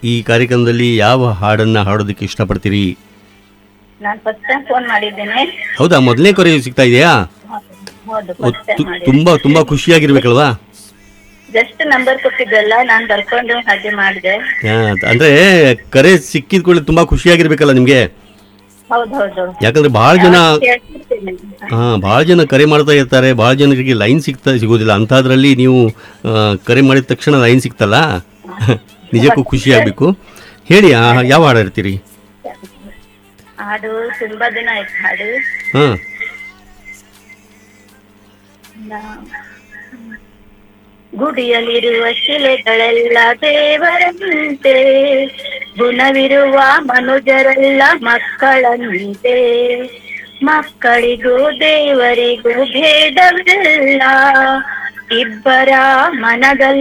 ಈ ಕಾರ್ಯಕ್ರಮದಲ್ಲಿ ಯಾವ ಹಾಡನ್ನ ಹಾಡೋದಕ್ಕೆ ಇಷ್ಟಪಡ್ತೀರಿ? ನಾನು ಫಸ್ಟ್ ಟೈಮ್ ಫೋನ್ ಮಾಡಿದ್ದೇನೆ. ಹೌದಾ, ಮೊದಲನೇ ಕರೆ ಸಿಗ್ತಾ ಇದೆಯಾ? ಹೌದು, ಫಸ್ಟ್ ಟೈಮ್ ಮಾಡಿದ್ದೇನೆ. ತುಂಬಾ ತುಂಬಾ ಖುಷಿಯಾಗಿರ್ಬೇಕಲ್ವಾ? ಜಸ್ಟ್ ನಂಬರ್ ಕೊಟ್ಟಿದ್ದಲ್ಲ, ನಾನು ಬರ್ಕೊಂಡು ಹಾಗೆ ಮಾಡಿದೆ. ಅಂದ್ರೆ ಕರೆ ಸಿಕ್ಕಿದ ಕೂಡಲೇ ತುಂಬಾ ಖುಷಿಯಾಗಿರ್ಬೇಕಲ್ಲ ನಿಮ್ಗೆ? ಹೌದೌದು. ಯಾಕಂದ್ರೆ ಬಹಳ ಜನ ಕರೆ ಮಾಡ್ತಾ ಇರ್ತಾರೆ, ಬಹಳ ಜನರಿಗೆ ಲೈನ್ ಸಿಗೋದಿಲ್ಲ. ಅಂತದ್ರಲ್ಲಿ ನೀವು ಕರೆ ಮಾಡಿದ ತಕ್ಷಣ ಲೈನ್ ಸಿಕ್ತಲ್ಲ, ನಿಜಕ್ಕೂ ಖುಷಿ ಆಗ್ಬೇಕು. ಹೇಳಿ, ಯಾವ ಹಾಡು ಹಾಡ್ತೀರಿ? ಹಾಡು ತುಂಬಾ ದಿನ ಆಯ್ತು ಹಾಡು. ಗುಡಿಯಲ್ಲಿರುವ ಶಿಲೆಗಳೆಲ್ಲ ದೇವರಂತೆ, ಗುಣವಿರುವ ಮನುಜರೆಲ್ಲ ಮಕ್ಕಳಂತೆ, ಮಕ್ಕಳಿಗೂ ದೇವರಿಗೂ ಭೇದವಿಲ್ಲ, ಇಬ್ಬರ ಮನದಲ್ಲಿ